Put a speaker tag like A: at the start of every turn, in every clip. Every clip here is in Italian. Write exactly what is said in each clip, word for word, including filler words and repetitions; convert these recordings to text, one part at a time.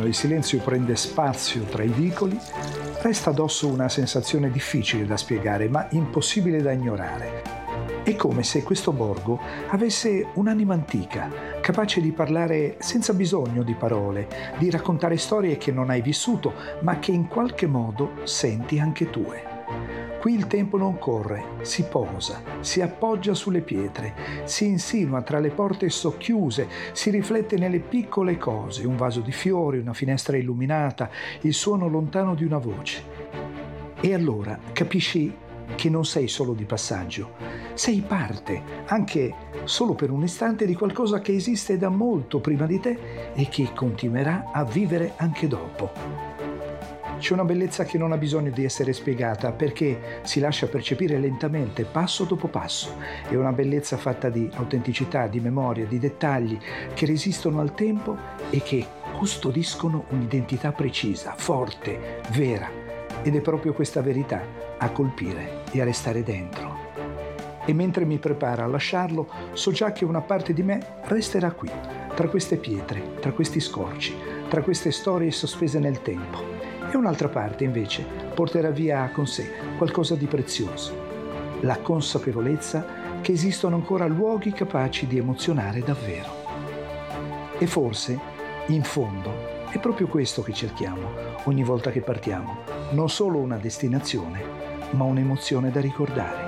A: quando il silenzio prende spazio tra i vicoli, resta addosso una sensazione difficile da spiegare, ma impossibile da ignorare. È come se questo borgo avesse un'anima antica, capace di parlare senza bisogno di parole, di raccontare storie che non hai vissuto, ma che in qualche modo senti anche tue. Qui il tempo non corre, si posa, si appoggia sulle pietre, si insinua tra le porte socchiuse, si riflette nelle piccole cose, un vaso di fiori, una finestra illuminata, il suono lontano di una voce. E allora capisci che non sei solo di passaggio, sei parte, anche solo per un istante, di qualcosa che esiste da molto prima di te e che continuerà a vivere anche dopo. C'è una bellezza che non ha bisogno di essere spiegata perché si lascia percepire lentamente, passo dopo passo. È una bellezza fatta di autenticità, di memoria, di dettagli che resistono al tempo e che custodiscono un'identità precisa, forte, vera. Ed è proprio questa verità a colpire e a restare dentro. E mentre mi preparo a lasciarlo, so già che una parte di me resterà qui, tra queste pietre, tra questi scorci, tra queste storie sospese nel tempo. E un'altra parte, invece, porterà via con sé qualcosa di prezioso, la consapevolezza che esistono ancora luoghi capaci di emozionare davvero. E forse, in fondo, è proprio questo che cerchiamo ogni volta che partiamo, non solo una destinazione, ma un'emozione da ricordare.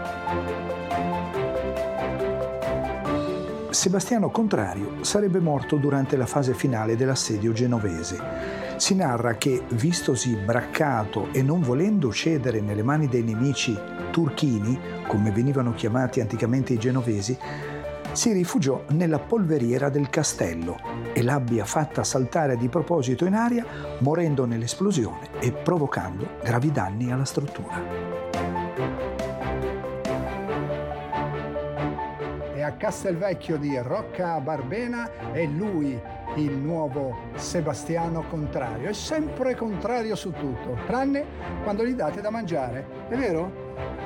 A: Sebastiano Contrario sarebbe morto durante la fase finale dell'assedio genovese. Si narra che, vistosi braccato e non volendo cedere nelle mani dei nemici turchini, come venivano chiamati anticamente i genovesi, si rifugiò nella polveriera del castello e l'abbia fatta saltare di proposito in aria, morendo nell'esplosione e provocando gravi danni alla struttura.
B: A Castelvecchio di Rocca Barbena è lui il nuovo Sebastiano Contrario. È sempre contrario su tutto, tranne quando gli date da mangiare, è vero?